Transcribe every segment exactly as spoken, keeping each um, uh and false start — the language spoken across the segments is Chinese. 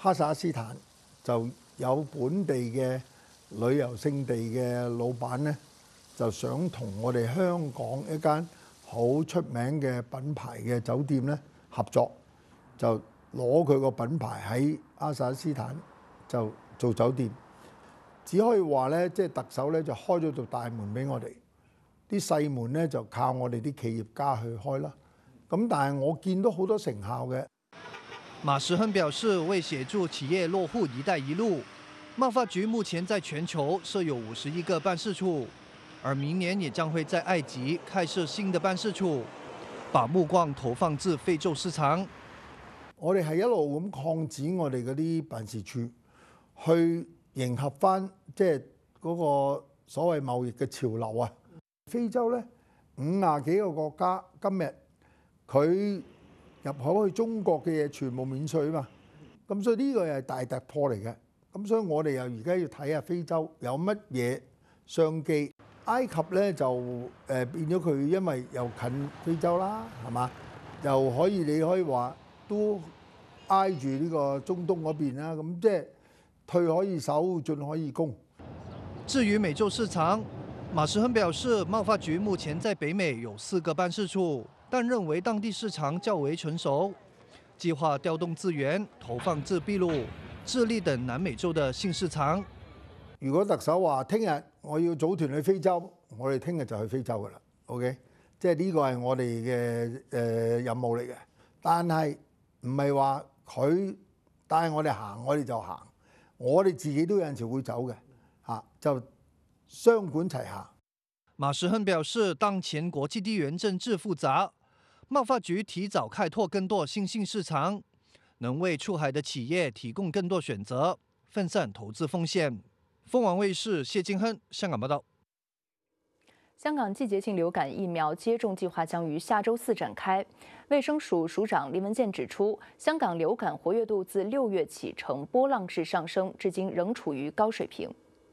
哈薩克斯坦就有本地嘅旅遊勝地嘅老闆咧，就想同我哋香港一間好出名嘅品牌嘅酒店咧合作，就攞佢個品牌喺哈薩克斯坦就做酒店。只可以話咧，即係特首咧就開咗道大門俾我哋，啲細門咧就靠我哋啲企業家去開啦。咁但係我見到好多成效嘅。 馬時亨表示，為協助企業落戶一帶一路，貿發局目前在全球設有五十一個辦事處，而明年也將會在埃及開設新的辦事處，把目光投放至非洲市場。 我哋係一路咁擴展我哋嗰啲辦事處，去迎合翻即係嗰個所謂貿易嘅潮流啊！非洲咧五廿幾個國家，今日佢入口去中國嘅嘢全部免稅啊嘛，咁所以呢個係大突破嚟嘅。咁所以我哋又而家要睇下非洲有乜嘢商機。埃及咧就誒變咗佢，因為又近非洲啦，係嘛？又可以你可以話都挨住呢個中東嗰邊啦，咁即係退可以守，進可以攻。 至於美洲市場，馬時亨表示，貿發局目前在北美有四個辦事處，但認為當地市場較為成熟，計劃調動資源投放至秘魯、智利等南美洲的新市場。 如果特首話聽日我要組團去非洲，我哋聽日就去非洲㗎啦。OK， 即係呢個係我哋嘅誒任務嚟嘅。但係唔係話佢帶我哋行，我哋就行。我哋自己都有陣時會走嘅，嚇就雙管齊下。 馬時亨表示，當前國際地緣政治複雜，貿發局提早開拓更多新興市場，能為出海的企業提供更多選擇，分散投資風險。鳳凰衛視謝金亨香港報道。 香港季節性流感疫苗接種計劃將於下周四展開。衛生署署長林文健指出，香港流感活躍度自六月起呈波浪式上升，至今仍處於高水平。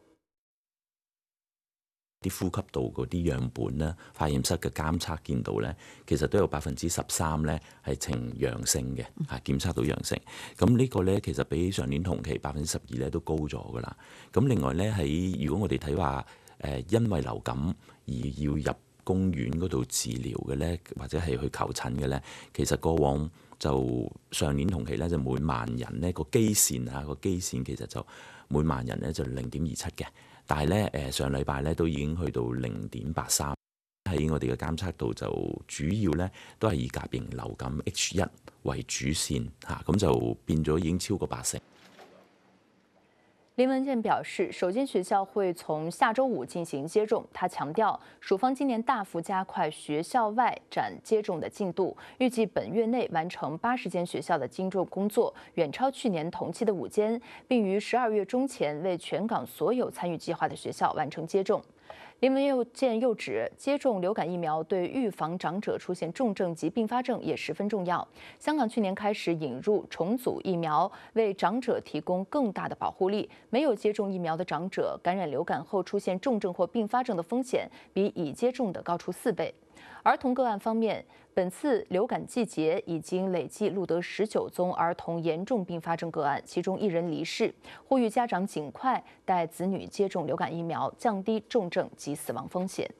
啲呼吸道嗰啲樣本咧，化驗室嘅監測見到咧，其實都有百分之十三咧係呈陽性嘅，嚇檢測到陽性。咁呢個咧其實比上年同期百分之十二咧都高咗噶啦。咁另外咧喺如果我哋睇話誒因為流感而要入公園嗰度治療嘅咧，或者係去求診嘅咧，其實過往就上年同期咧就每萬人咧個基線啊個基線其實就每萬人咧就零點二七嘅。但係咧，誒上禮拜咧都已經去到零點八三，喺我哋嘅監測度就主要咧都係以甲型流感 H 一為主線嚇，咁就變咗已經超過八成。 林文健表示，首間學校會從下周五進行接種。他強調，署方今年大幅加快學校外展接種的進度，預計本月內完成八十間學校的接種工作，遠超去年同期的五間，並於十二月中前為全港所有參與計劃的學校完成接種。林文健又指，接種流感疫苗對預防長者出現重症及併發症也十分重要。香港去年開始引入重組疫苗，為長者提供更大的保護力。沒有接種疫苗的長者感染流感後出現重症或併發症的風險，比已接種的高出四倍。兒童個案方面，本次流感季節已經累計錄得十九宗兒童嚴重併發症個案，其中一人離世。呼籲家長盡快帶子女接種流感疫苗，降低重症及死亡風險。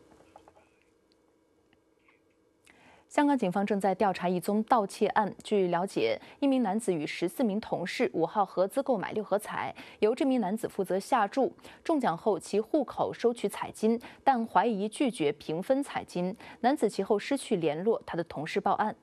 香港警方正在調查一宗盜竊案。據了解，一名男子與十四名同事五號合資購買六合彩，由這名男子負責下注。中獎後，其戶口收取彩金，但懷疑拒絕平分彩金。男子其後失去聯絡他的同事報案。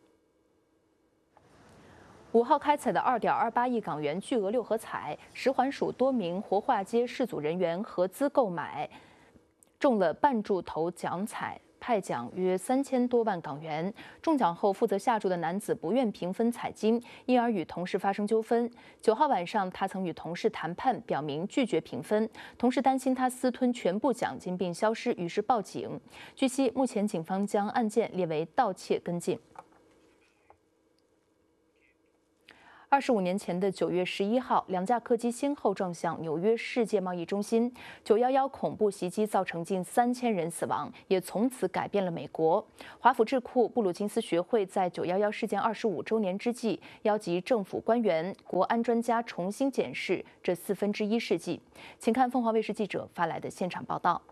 五號開彩的二點二八億港元巨額六合彩，食環署多名活化街事組人員合資購買，中了半注頭獎彩。派獎約三千多萬港元。中獎後，負責下注的男子不願平分彩金，因而與同事發生糾紛。九號晚上，他曾與同事談判，表明拒絕平分。同事擔心他私吞全部獎金並消失，於是報警。據悉，目前警方將案件列為盜竊跟進。 二十五年前的九月十一号，两架客机先后撞向纽约世界贸易中心，九一一恐怖袭击造成近三千人死亡，也从此改变了美国。华府智库布鲁金斯学会在九一一事件二十五周年之际，邀集政府官员、国安专家重新检视这四分之一世纪。请看凤凰卫视记者发来的现场报道。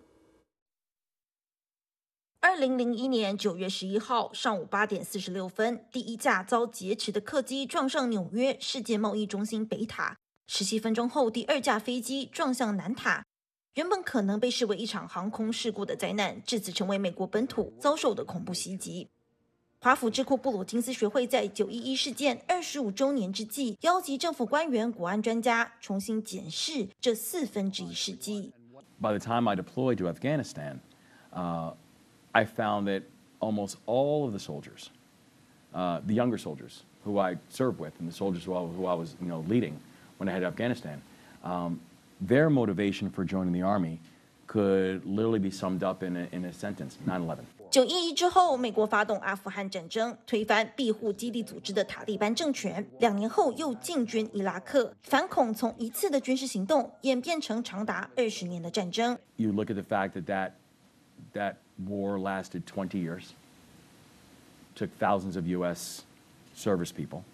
二零零一年九月十一号上午八点四十六分，第一架遭劫持的客机撞上纽约世界贸易中心北塔。十七分钟后，第二架飞机撞向南塔。原本可能被视为一场航空事故的灾难，至此成为美国本土遭受的恐怖袭击。华府智库布鲁金斯学会在九一一事件二十五周年之际，邀集政府官员、国安专家重新检视这四分之一世纪。 By the time I deployed to Afghanistan, uh, I found that almost all of the soldiers, uh, the younger soldiers who I served with, and the soldiers who I, who I was, you know, leading when I headed to Afghanistan, um, their motivation for joining the army could literally be summed up in a, in a sentence: nine eleven. 九一一之后，美国发动阿富汗战争，推翻庇护基地组织的塔利班政权。两年后又进军伊拉克，反恐从一次的军事行动演变成长达二十年的战争。 You look at the fact that that that war lasted twenty years, took thousands of U S service people,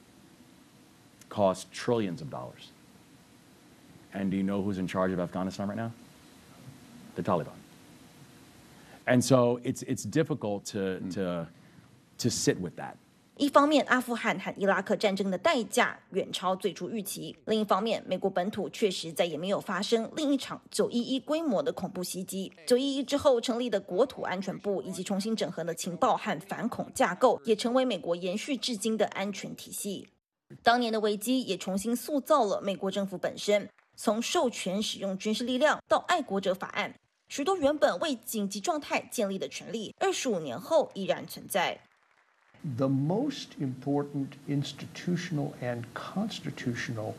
cost trillions of dollars. And do you know who's in charge of Afghanistan right now? The Taliban. And so it's it's difficult to to to sit with that. 一方面，阿富汗和伊拉克战争的代价远超最初预期；另一方面，美国本土确实再也没有发生另一场九一一规模的恐怖袭击。九一一之后成立的国土安全部以及重新整合的情报和反恐架构，也成为美国延续至今的安全体系。当年的危机也重新塑造了美国政府本身，从授权使用军事力量到爱国者法案，许多原本为紧急状态建立的权利，二十五年后依然存在。 The most important institutional and constitutional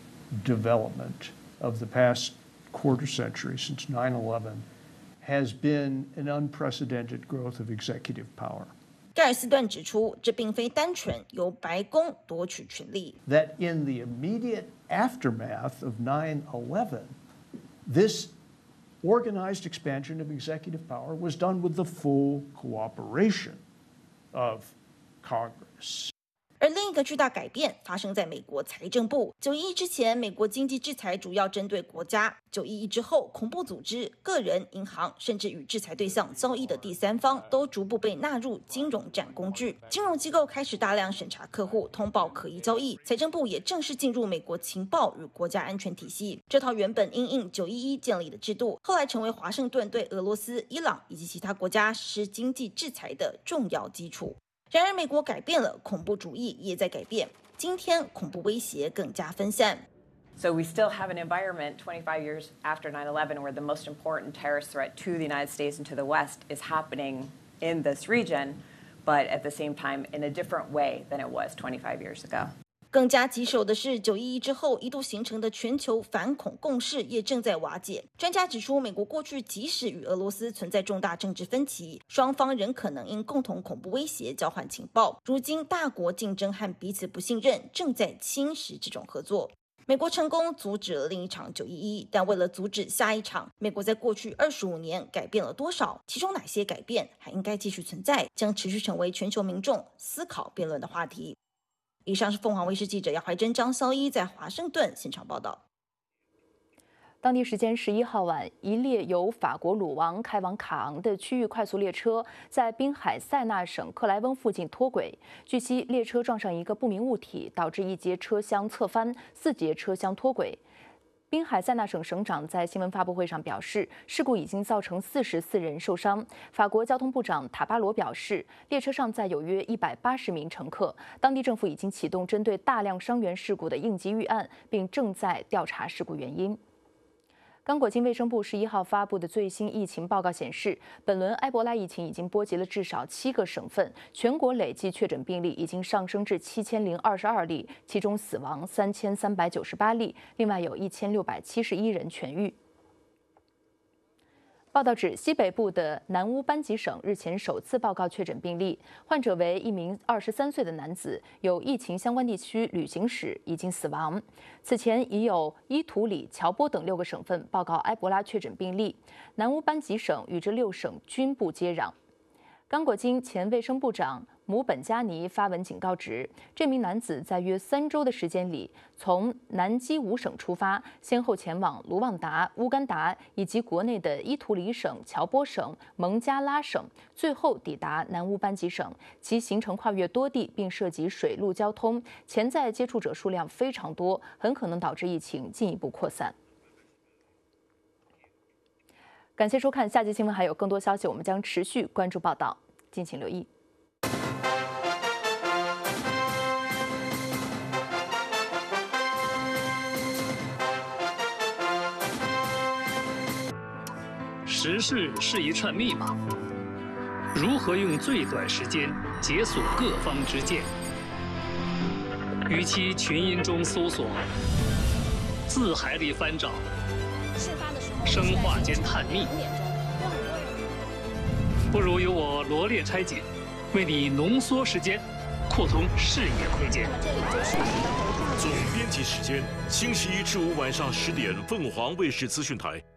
development of the past quarter century since nine eleven has been an unprecedented growth of executive power. 盖尔斯顿指出，这并非单纯由白宫夺取权力。 That in the immediate aftermath of nine eleven, this organized expansion of executive power was done with the full cooperation of Congress. 而另一个巨大改变发生在美国财政部。九一一之前，美国经济制裁主要针对国家；九一一之后，恐怖组织、个人、银行，甚至与制裁对象交易的第三方，都逐步被纳入金融战工具。金融机构开始大量审查客户，通报可疑交易。财政部也正式进入美国情报与国家安全体系。这套原本因应九一一建立的制度，后来成为华盛顿对俄罗斯、伊朗以及其他国家实施经济制裁的重要基础。然而，美国改变了，恐怖主义也在改变。今天，恐怖威胁更加分散。 So we still have an environment twenty-five years after nine eleven where the most important terrorist threat to the United States and to the West is happening in this region, but at the same time in a different way than it was twenty-five years ago. 更加棘手的是，九一一之后一度形成的全球反恐共识也正在瓦解。专家指出，美国过去即使与俄罗斯存在重大政治分歧，双方仍可能因共同恐怖威胁交换情报。如今，大国竞争和彼此不信任正在侵蚀这种合作。美国成功阻止了另一场九一一，但为了阻止下一场，美国在过去二十五年改变了多少？其中哪些改变还应该继续存在，将持续成为全球民众思考辩论的话题。以上是凤凰卫视记者姚怀珍、张潇一在华盛顿现场报道。 当地时间十一号晚，一列由法国鲁王开往卡昂的区域快速列车在滨海塞纳省克莱翁附近脱轨。据悉，列车撞上一个不明物体，导致一节车厢侧翻，四节车厢脱轨。滨海塞纳省省长在新闻发布会上表示，事故已经造成四十四人受伤。法国交通部长塔巴罗表示，列车上载有约一百八十名乘客，当地政府已经启动针对大量伤员事故的应急预案，并正在调查事故原因。刚果金卫生部十一号发布的最新疫情报告显示，本轮埃博拉疫情已经波及了至少七个省份，全国累计确诊病例已经上升至七千零二十二例，其中死亡三千三百九十八例，另外有一千六百七十一人痊愈。 报道指，西北部的南乌班吉省日前首次报告确诊病例，患者为一名二十三岁的男子，有疫情相关地区旅行史，已经死亡。此前已有伊图里、乔波等六个省份报告埃博拉确诊病例，南乌班吉省与这六省均不接壤。刚果金前卫生部长姆本加尼发文警告指，这名男子在约三周的时间里，从南基五省出发，先后前往卢旺达、乌干达以及国内的伊图里省、乔波省、蒙加拉省，最后抵达南乌班吉省。其行程跨越多地，并涉及水陆交通，潜在接触者数量非常多，很可能导致疫情进一步扩散。感谢收看，下集新闻还有更多消息，我们将持续关注报道，敬请留意。 时事是一串密码，如何用最短时间解锁各方之见？与其群音中搜索，字海里翻找，生化间探秘，不如由我罗列拆解，为你浓缩时间，扩通视野空间。 总编辑时间，星期一至五晚上十点，凤凰卫视资讯台。